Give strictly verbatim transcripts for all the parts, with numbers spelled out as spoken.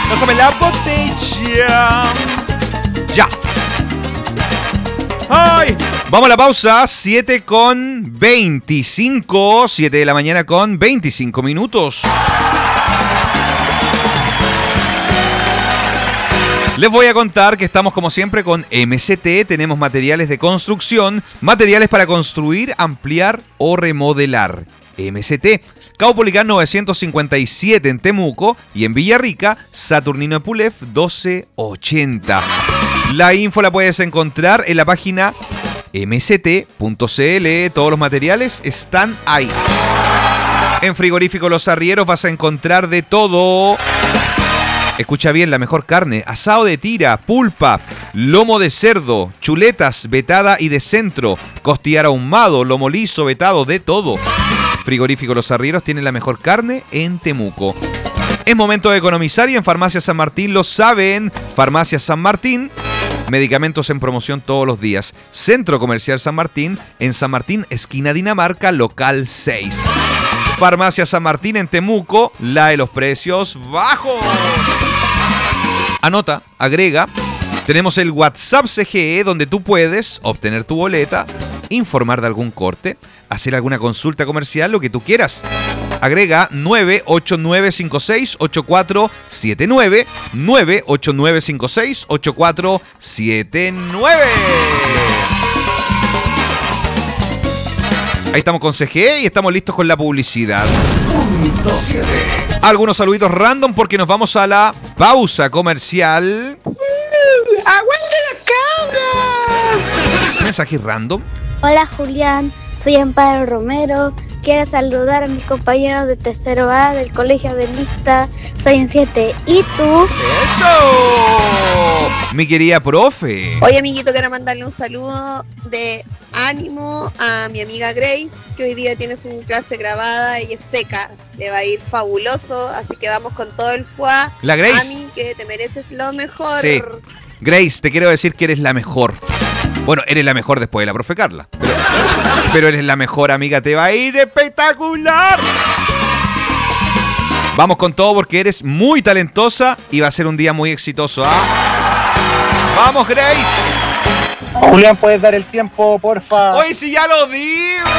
Pásame la botella. Ya. ¡Ay! Vamos a la pausa. siete con veinticinco. siete de la mañana con veinticinco minutos. Les voy a contar que estamos como siempre con M C T, tenemos materiales de construcción, materiales para construir, ampliar o remodelar. M C T, Caupolicán novecientos cincuenta y siete en Temuco y en Villarrica, Saturnino Epulef doce ochenta. La info la puedes encontrar en la página m c t punto c l, todos los materiales están ahí. En Frigorífico Los Arrieros vas a encontrar de todo. Escucha bien, la mejor carne, asado de tira, pulpa, lomo de cerdo, chuletas, vetada y de centro, costillar ahumado, lomo liso, vetado, de todo. Frigorífico Los Arrieros tiene la mejor carne en Temuco. Es momento de economizar y en Farmacia San Martín lo saben. Farmacia San Martín, medicamentos en promoción todos los días. Centro Comercial San Martín, en San Martín, esquina Dinamarca, local seis. Farmacia San Martín en Temuco, la de los precios bajos. Anota, agrega, tenemos el WhatsApp C G E donde tú puedes obtener tu boleta, informar de algún corte, hacer alguna consulta comercial, lo que tú quieras. Agrega nueve ocho nueve cinco seis ocho cuatro siete nueve, nueve ocho nueve cinco seis ocho cuatro siete nueve. Ahí estamos con C G E y estamos listos con la publicidad. Punto siete. Algunos saluditos random porque nos vamos a la pausa comercial. ¡Aguante las cabras! Mensaje random. Hola Julián, soy Amparo Romero. Quiero saludar a mis compañeros de tercero A del colegio de Lista. Soy en siete. ¿Y tú? ¡Eso! Mi querida profe. Oye, amiguito, quiero mandarle un saludo de ánimo a mi amiga Grace, que hoy día tiene su clase grabada y es seca. Le va a ir fabuloso, así que vamos con todo el fuá. La Grace. Ami, que te mereces lo mejor. Sí. Grace, te quiero decir que eres la mejor. Bueno, eres la mejor después de la profe Carla. Pero, pero eres la mejor, amiga. Te va a ir espectacular. Vamos con todo porque eres muy talentosa y va a ser un día muy exitoso. ¿Ah? ¡Vamos, Grace! Julián, ¿puedes dar el tiempo, porfa? ¡Oye, si ya lo di!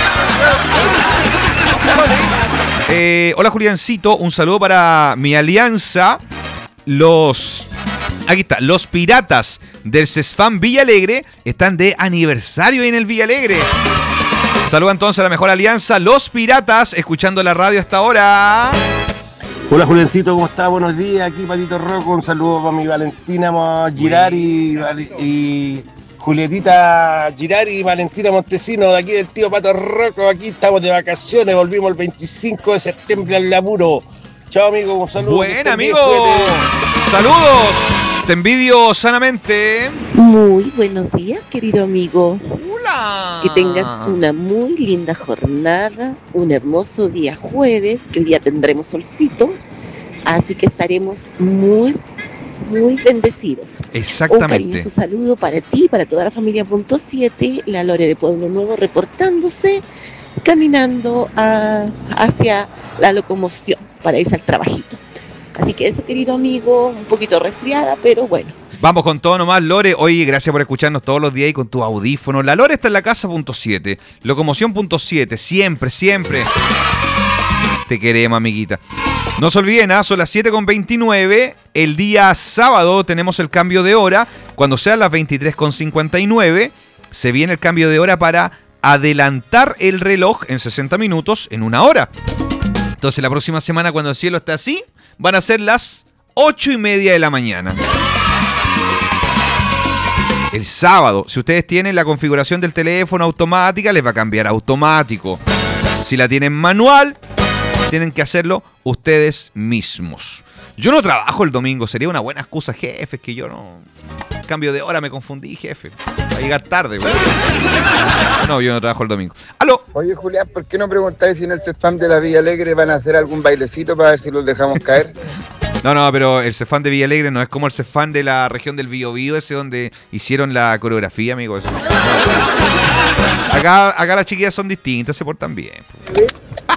Ya lo di. Eh, hola, Juliancito. Un saludo para mi alianza. Los... Aquí está. Los piratas del CESFAM Villalegre están de aniversario en el Villalegre. Saluda entonces a la mejor alianza, Los Piratas, escuchando la radio hasta ahora. Hola Juliancito, ¿cómo estás? Buenos días, aquí Patito Rocco, un saludo para mi Valentina Girari y, y Julietita Girari y Valentina Montesino, de aquí del tío Pato Rocco. Aquí estamos de vacaciones, volvimos el veinticinco de septiembre al laburo. Chao amigo, un saludo. Buen amigo, saludos, te envidio sanamente. Muy buenos días, querido amigo. Hola. Que tengas una muy linda jornada, un hermoso día jueves, que hoy día tendremos solcito, así que estaremos muy, muy bendecidos. Exactamente. Un cariñoso saludo para ti, para toda la familia Punto siete, la Lore de Pueblo Nuevo reportándose, caminando a, hacia la locomoción para irse al trabajito. Así que eso, querido amigo, un poquito resfriada, pero bueno. Vamos con todo nomás, Lore. Oye, gracias por escucharnos todos los días y con tu audífono. La Lore está en la casa punto siete. Locomoción punto siete. Siempre, siempre. Te queremos, amiguita. No se olviden, ¿eh? Son las siete con veintinueve. El día sábado tenemos el cambio de hora. Cuando sean las veintitrés con cincuenta y nueve, se viene el cambio de hora para adelantar el reloj en sesenta minutos en una hora. Entonces la próxima semana, cuando el cielo esté así, van a ser las ocho y media de la mañana. El sábado, si ustedes tienen la configuración del teléfono automática, les va a cambiar automático. Si la tienen manual, tienen que hacerlo ustedes mismos. Yo no trabajo el domingo, sería una buena excusa, jefe, es que yo no... Cambio de hora, me confundí, jefe. Va a llegar tarde, güey. No, yo no trabajo el domingo. ¡Aló! Oye, Julián, ¿por qué no preguntáis si en el CEFAM de la Villa Alegre van a hacer algún bailecito para ver si los dejamos caer? No, no, pero el CEFAM de Villalegre no es como el CEFAM de la región del Biobío, ese donde hicieron la coreografía, amigo. Eso. Acá, acá las chiquillas son distintas, se portan bien.